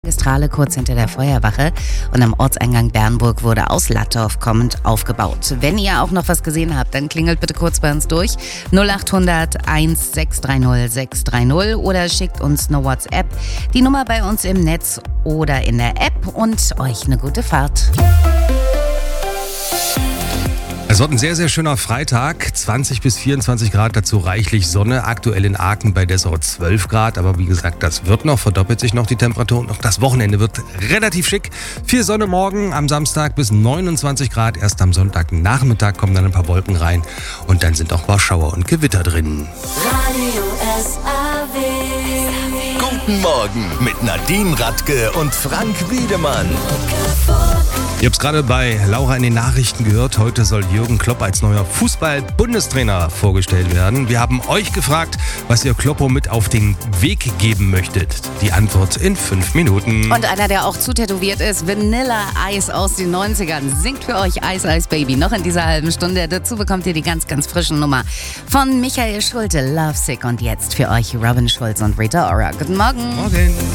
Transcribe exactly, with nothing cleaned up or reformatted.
Magistrale kurz hinter der Feuerwache und am Ortseingang Bernburg wurde aus Lattorf kommend aufgebaut. Wenn ihr auch noch was gesehen habt, dann klingelt bitte kurz bei uns durch null acht hundert eins sechs drei null sechs drei null oder schickt uns eine WhatsApp, die Nummer bei uns im Netz oder in der App und euch eine gute Fahrt. Es wird ein sehr, sehr schöner Freitag, zwanzig bis vierundzwanzig Grad, dazu reichlich Sonne, aktuell in Aachen bei Dessau zwölf Grad, aber wie gesagt, das wird noch, verdoppelt sich noch die Temperatur und noch das Wochenende wird relativ schick. Viel Sonne morgen, am Samstag bis neunundzwanzig Grad, erst am Sonntagnachmittag kommen dann ein paar Wolken rein und dann sind auch mal Schauer und Gewitter drin. Radio S A W. Guten Morgen mit Nadine Radke und Frank Wiedemann. Ihr habt es gerade bei Laura in den Nachrichten gehört. Heute soll Jürgen Klopp als neuer Fußball-Bundestrainer vorgestellt werden. Wir haben euch gefragt, was ihr Kloppo mit auf den Weg geben möchtet. Die Antwort in fünf Minuten. Und einer, der auch zutätowiert ist, Vanilla Ice aus den neunzigern, singt für euch Ice Ice Baby noch in dieser halben Stunde. Dazu bekommt ihr die ganz, ganz frischen Nummer von Michael Schulte, Lovesick. Und jetzt für euch Robin Schulz und Rita Ora. Guten Morgen. Morgen.